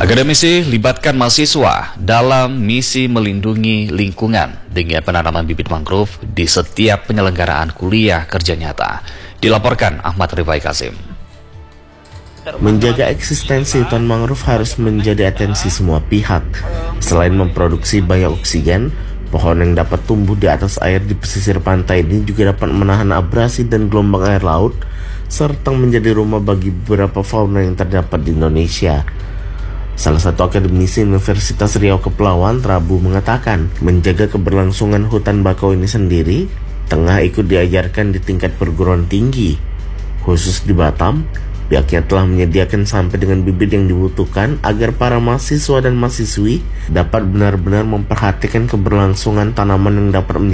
Akademisi libatkan mahasiswa dalam misi melindungi lingkungan dengan penanaman bibit mangrove di setiap penyelenggaraan kuliah kerja nyata. Dilaporkan Ahmad Rifai Kasim. Menjaga eksistensi hutan mangrove harus menjadi atensi semua pihak. Selain memproduksi banyak oksigen, pohon yang dapat tumbuh di atas air di pesisir pantai ini juga dapat menahan abrasi dan gelombang air laut, serta menjadi rumah bagi beberapa fauna yang terdapat di Indonesia. Salah satu akademisi Universitas Riau Kepulauan Rabu mengatakan, menjaga keberlangsungan hutan bakau ini sendiri tengah ikut diajarkan di tingkat perguruan tinggi. Khusus di Batam, pihaknya telah menyediakan sampai dengan bibit yang dibutuhkan agar para mahasiswa dan mahasiswi dapat benar-benar memperhatikan keberlangsungan tanaman yang dapat